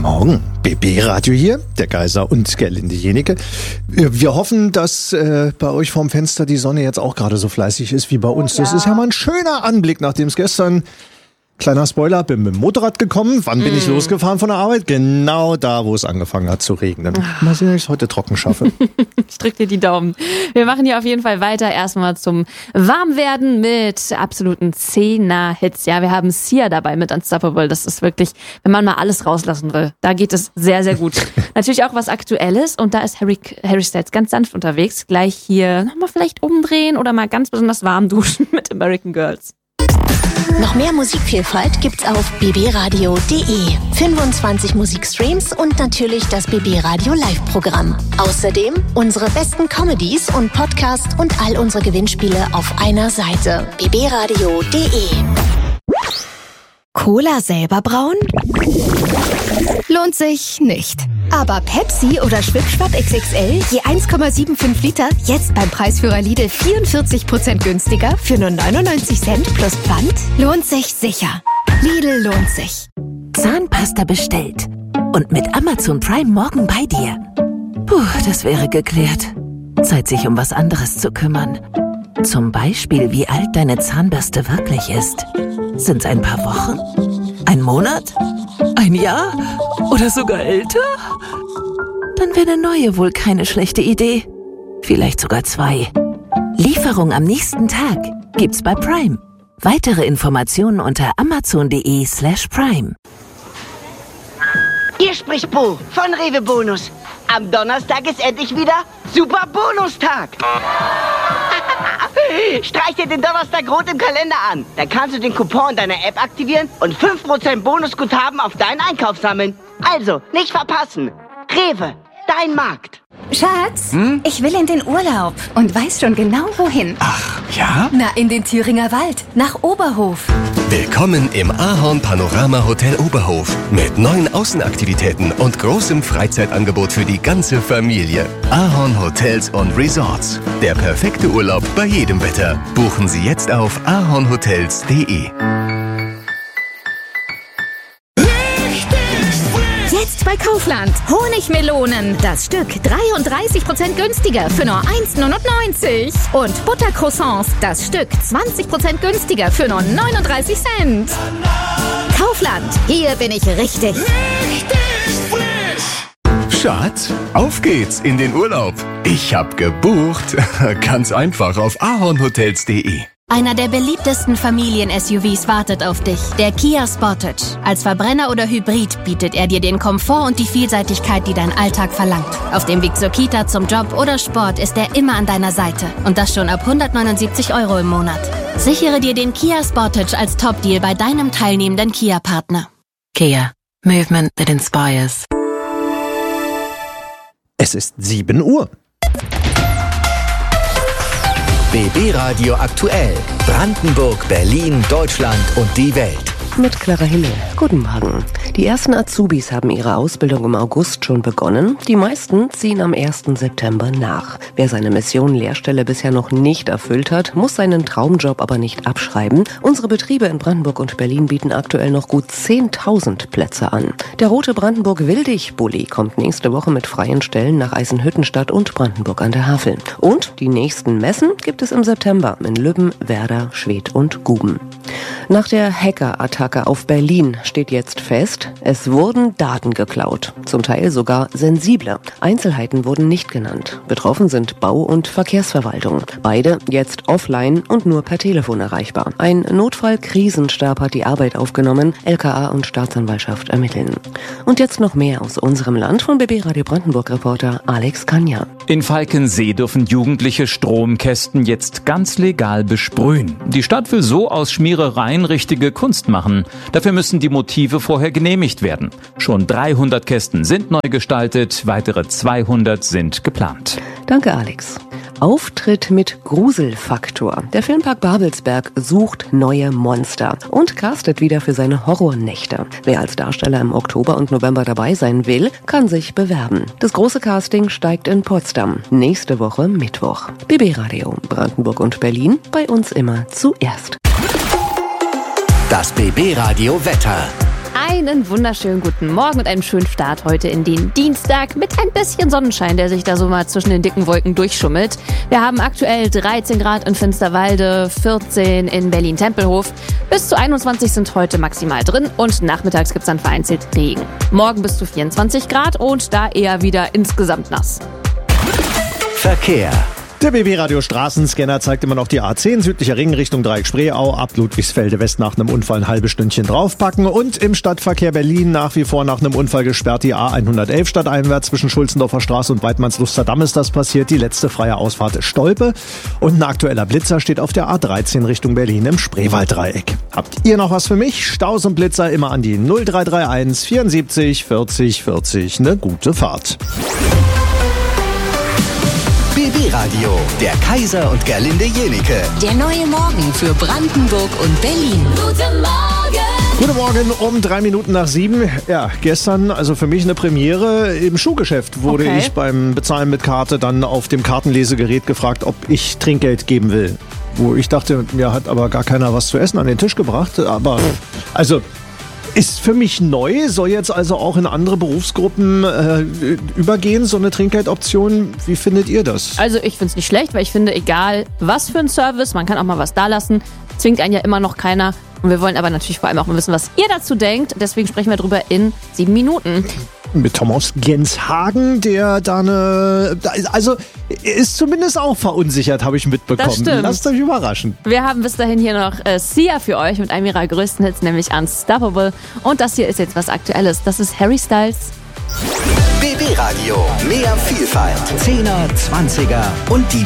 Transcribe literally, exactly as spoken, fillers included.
Morgen, B B-Radio hier, der Geiser und Gerlinde Jenike. Wir hoffen, dass äh, bei euch vorm Fenster die Sonne jetzt auch gerade so fleißig ist wie bei uns. Das ist ja mal ein schöner Anblick, nachdem es gestern... Kleiner Spoiler, bin mit dem Motorrad gekommen. Wann bin mm. ich losgefahren von der Arbeit? Genau da, wo es angefangen hat zu regnen. Mal sehen, ob ich es heute trocken schaffe. Ich drück dir die Daumen. Wir machen hier auf jeden Fall weiter. Erstmal zum Warmwerden mit absoluten Zehner-Hits. Ja, wir haben Sia dabei mit Unstoppable. Das ist wirklich, wenn man mal alles rauslassen will, da geht es sehr, sehr gut. Natürlich auch was Aktuelles. Und da ist Harry, Harry Styles ganz sanft unterwegs. Gleich hier nochmal vielleicht umdrehen oder mal ganz besonders warm duschen mit American Girls. Noch mehr Musikvielfalt gibt's auf b b radio punkt d e. fünfundzwanzig Musikstreams und natürlich das B B Radio Live-Programm. Außerdem unsere besten Comedies und Podcasts und all unsere Gewinnspiele auf einer Seite. b b radio punkt d e. Cola selber brauen? Lohnt sich nicht. Aber Pepsi oder Schwipschwapp X X L, je eins Komma fünfundsiebzig Liter, jetzt beim Preisführer Lidl vierundvierzig Prozent günstiger für nur neunundneunzig Cent plus Pfand? Lohnt sich sicher. Lidl lohnt sich. Zahnpasta bestellt. Und mit Amazon Prime morgen bei dir. Puh, das wäre geklärt. Zeit, sich um was anderes zu kümmern. Zum Beispiel, wie alt deine Zahnbürste wirklich ist. Sind's ein paar Wochen? Ein Monat? Ein Jahr? Oder sogar älter? Dann wäre eine neue wohl keine schlechte Idee. Vielleicht sogar zwei. Lieferung am nächsten Tag gibt's bei Prime. Weitere Informationen unter amazon.de slash prime. Hier spricht Bo von Rewe Bonus. Am Donnerstag ist endlich wieder Super Bonustag. Streich dir den Donnerstag rot im Kalender an. Dann kannst du den Coupon in deiner App aktivieren und fünf Prozent Bonusguthaben auf deinen Einkauf sammeln. Also, nicht verpassen. Rewe, dein Markt. Schatz, hm? ich will in den Urlaub und weiß schon genau wohin. Ach, ja? Na, in den Thüringer Wald, nach Oberhof. Willkommen im Ahorn Panorama Hotel Oberhof mit neuen Außenaktivitäten und großem Freizeitangebot für die ganze Familie. Ahorn Hotels und Resorts. Der perfekte Urlaub bei jedem Wetter. Buchen Sie jetzt auf ahornhotels punkt de. Jetzt bei Kaufland. Honigmelonen. Das Stück dreiunddreißig Prozent günstiger für nur eins Komma neunundneunzig. Und Buttercroissants. Das Stück zwanzig Prozent günstiger für nur neununddreißig Cent. Kaufland. Hier bin ich richtig. Richtig frisch. Schatz, auf geht's in den Urlaub. Ich hab gebucht. Ganz einfach auf ahornhotels punkt de. Einer der beliebtesten Familien-S U Vs wartet auf dich, der Kia Sportage. Als Verbrenner oder Hybrid bietet er dir den Komfort und die Vielseitigkeit, die dein Alltag verlangt. Auf dem Weg zur Kita, zum Job oder Sport ist er immer an deiner Seite. Und das schon ab hundertneunundsiebzig Euro im Monat. Sichere dir den Kia Sportage als Top-Deal bei deinem teilnehmenden Kia-Partner. Kia. Movement that inspires. Es ist sieben Uhr. B B-Radio aktuell. Brandenburg, Berlin, Deutschland und die Welt. Mit Clara Himmel. Guten Morgen. Die ersten Azubis haben ihre Ausbildung im August schon begonnen. Die meisten ziehen am ersten September nach. Wer seine Mission Lehrstelle bisher noch nicht erfüllt hat, muss seinen Traumjob aber nicht abschreiben. Unsere Betriebe in Brandenburg und Berlin bieten aktuell noch gut zehntausend Plätze an. Der rote Brandenburg-Wildig-Bulli kommt nächste Woche mit freien Stellen nach Eisenhüttenstadt und Brandenburg an der Havel. Und die nächsten Messen gibt es im September in Lübben, Werder, Schwedt und Guben. Nach der Hacker-Attacke auf Berlin steht jetzt fest, es wurden Daten geklaut. Zum Teil sogar sensible. Einzelheiten wurden nicht genannt. Betroffen sind Bau- und Verkehrsverwaltung. Beide jetzt offline und nur per Telefon erreichbar. Ein Notfall-Krisenstab hat die Arbeit aufgenommen. L K A und Staatsanwaltschaft ermitteln. Und jetzt noch mehr aus unserem Land von B B Radio Brandenburg-Reporter Alex Kanja. In Falkensee dürfen Jugendliche Stromkästen jetzt ganz legal besprühen. Die Stadt will so aus Schmierereien richtige Kunst machen. Dafür müssen die Motive vorher genehmigt werden. Schon dreihundert Kästen sind neu gestaltet, weitere zweihundert sind geplant. Danke, Alex. Auftritt mit Gruselfaktor. Der Filmpark Babelsberg sucht neue Monster und castet wieder für seine Horrornächte. Wer als Darsteller im Oktober und November dabei sein will, kann sich bewerben. Das große Casting steigt in Potsdam. Nächste Woche Mittwoch. B B Radio Brandenburg und Berlin, bei uns immer zuerst. Das B B Radio Wetter. Einen wunderschönen guten Morgen und einen schönen Start heute in den Dienstag mit ein bisschen Sonnenschein, der sich da so mal zwischen den dicken Wolken durchschummelt. Wir haben aktuell dreizehn Grad in Finsterwalde, vierzehn in Berlin-Tempelhof. Bis zu einundzwanzig sind heute maximal drin und nachmittags gibt es dann vereinzelt Regen. Morgen bis zu vierundzwanzig Grad und da eher wieder insgesamt nass. Verkehr. Der B B-Radio Straßenscanner zeigt immer noch die A zehn, südlicher Ring Richtung Dreieck-Spreeau, ab Ludwigsfelde West nach einem Unfall ein halbes Stündchen draufpacken und im Stadtverkehr Berlin nach wie vor nach einem Unfall gesperrt die A hundertelf stadteinwärts zwischen Schulzendorfer Straße und Weidmannsluster Damm ist das passiert. Die letzte freie Ausfahrt ist Stolpe und ein aktueller Blitzer steht auf der A dreizehn Richtung Berlin im Spreewalddreieck. Habt ihr noch was für mich? Staus und Blitzer immer an die null drei drei eins vierundsiebzig vierzig vierzig. Eine gute Fahrt. B B-Radio, der Kaiser und Gerlinde Jenike. Der neue Morgen für Brandenburg und Berlin. Guten Morgen! Guten Morgen, um drei Minuten nach sieben. Ja, gestern, also für mich eine Premiere. Im Schuhgeschäft wurde Okay. ich beim Bezahlen mit Karte dann auf dem Kartenlesegerät gefragt, ob ich Trinkgeld geben will. Wo ich dachte, mir hat aber gar keiner was zu essen an den Tisch gebracht. Aber, also... Ist für mich neu, soll jetzt also auch in andere Berufsgruppen äh, übergehen, so eine Trinkgeldoption. Wie findet ihr das? Also ich finde es nicht schlecht, weil ich finde, egal was für ein Service, man kann auch mal was da lassen, zwingt einen ja immer noch keiner. Und wir wollen aber natürlich vor allem auch mal wissen, was ihr dazu denkt. Deswegen sprechen wir drüber in sieben Minuten. Mit Thomas Genshagen, der da eine... Also ist zumindest auch verunsichert, habe ich mitbekommen. Das stimmt. Lasst euch überraschen. Wir haben bis dahin hier noch äh, Sia für euch mit einem ihrer größten Hits, nämlich Unstoppable. Und das hier ist jetzt was Aktuelles. Das ist Harry Styles. B B-Radio, mehr Vielfalt. Zehner, Zwanziger und die